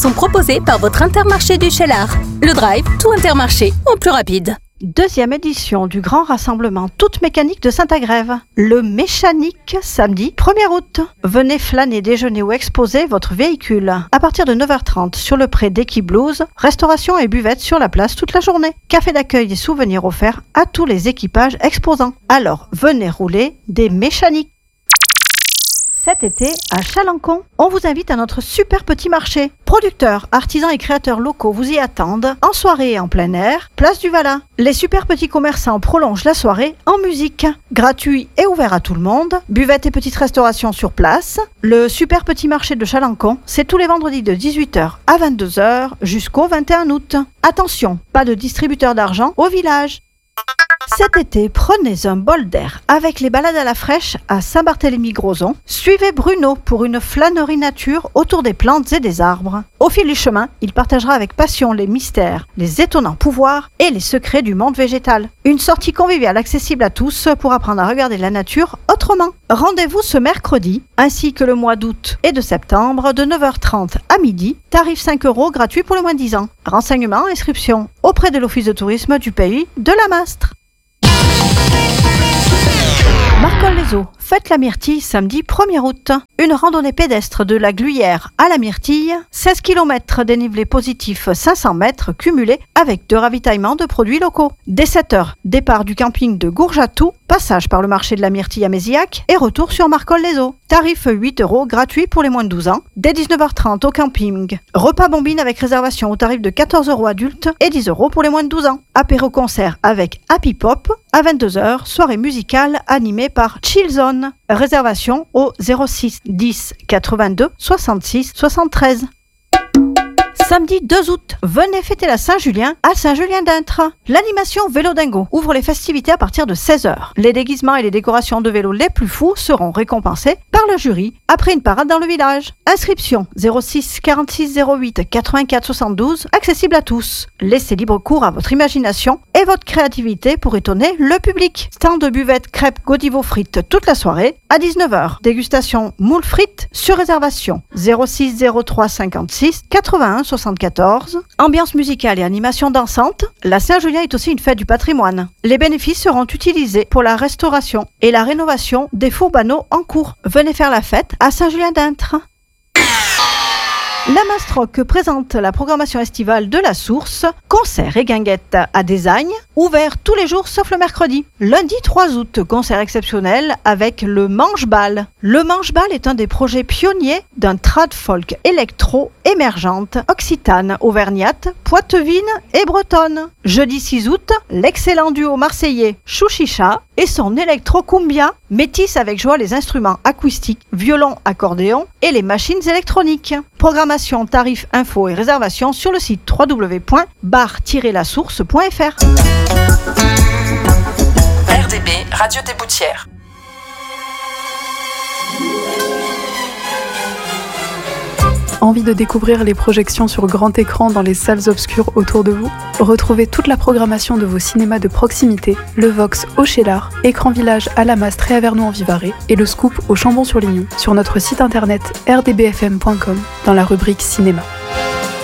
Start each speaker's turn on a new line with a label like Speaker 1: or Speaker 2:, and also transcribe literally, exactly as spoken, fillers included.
Speaker 1: sont proposés par votre Intermarché du Cheylard. Le Drive, tout Intermarché, en plus rapide.
Speaker 2: Deuxième édition du grand rassemblement toute mécanique de Saint-Agrève. Le Méchanique, samedi premier août. Venez flâner, déjeuner ou exposer votre véhicule. À partir de neuf heures trente sur le pré d'Equiblouse, restauration et buvette sur la place toute la journée. Café d'accueil et souvenirs offerts à tous les équipages exposants. Alors, venez rouler des Méchaniques. Cet été, à Chalancon, on vous invite à notre super petit marché. Producteurs, artisans et créateurs locaux vous y attendent, en soirée et en plein air, place du Valin. Les super petits commerçants prolongent la soirée en musique. Gratuit et ouvert à tout le monde, buvette et petite restauration sur place. Le super petit marché de Chalancon, c'est tous les vendredis de dix-huit heures à vingt-deux heures jusqu'au vingt et un août. Attention, pas de distributeur d'argent au village. Cet été, prenez un bol d'air avec les balades à la fraîche à Saint-Barthélemy-Grozon. Suivez Bruno pour une flânerie nature autour des plantes et des arbres. Au fil du chemin, il partagera avec passion les mystères, les étonnants pouvoirs et les secrets du monde végétal. Une sortie conviviale accessible à tous pour apprendre à regarder la nature autrement. Rendez-vous ce mercredi, ainsi que le mois d'août et de septembre, de neuf heures trente à midi. Tarif cinq euros, gratuit pour les moins de dix ans. Renseignements, inscription auprès de l'Office de tourisme du pays de la Mastre. Marcol-les-Eaux, fête la Myrtille samedi premier août. Une randonnée pédestre de la Gluyère à la Myrtille, seize kilomètres dénivelé positif cinq cents mètres cumulés avec de ravitaillement de produits locaux. Dès sept heures, départ du camping de Gourjatou, passage par le marché de la Myrtille à Mézillac et retour sur Marcol-les-Eaux. Tarif huit euros, gratuit pour les moins de douze ans. Dès dix-neuf heures trente au camping. Repas bombine avec réservation au tarif de quatorze euros adultes et dix euros pour les moins de douze ans. Apéro-concert avec Happy Pop. À vingt-deux heures, soirée musicale animée par Chillzone. Réservation au zéro six dix quatre-vingt-deux soixante-six soixante-treize. Samedi deux août, venez fêter la Saint-Julien à Saint-Julien-d'Intres. L'animation Vélo Dingo ouvre les festivités à partir de seize heures. Les déguisements et les décorations de vélos les plus fous seront récompensés par le jury après une parade dans le village. Inscription zéro six quarante-six zéro huit quatre-vingt-quatre soixante-douze, accessible à tous. Laissez libre cours à votre imagination et votre créativité pour étonner le public. Stand de buvette, crêpes, godivo frites toute la soirée à dix-neuf heures. Dégustation moules frites sur réservation zéro six zéro trois cinquante-six quatre-vingt-un soixante-quatorze. Ambiance musicale et animation dansante. La Saint-Julien est aussi une fête du patrimoine. Les bénéfices seront utilisés pour la restauration et la rénovation des fours banaux en cours. Venez faire la fête à Saint-Julien-d'Intres. La Mastroc présente la programmation estivale de la Source, concerts et guinguettes à Désagne, ouvert tous les jours sauf le mercredi. Lundi trois août, concert exceptionnel avec le Manche-Bal. Le Manche-Bal est un des projets pionniers d'un trad folk électro émergente occitane, auvergnate, poitevine et bretonne. Jeudi six août, l'excellent duo marseillais Chouchicha et son électro-cumbia métissent avec joie les instruments acoustiques, violon, accordéon et les machines électroniques. Programmation, tarifs, infos et réservations sur le site w w w point bar tiret la source point f r.
Speaker 3: R D B, Radio des Boutières.
Speaker 4: Envie de découvrir les projections sur grand écran dans les salles obscures autour de vous? Retrouvez toute la programmation de vos cinémas de proximité, le Vox au Cheylard, Écran Village à la Mastre et à Vernoux-en-Vivarais et le Scoop au Chambon-sur-Lignon sur notre site internet r d b f m point com dans la rubrique cinéma.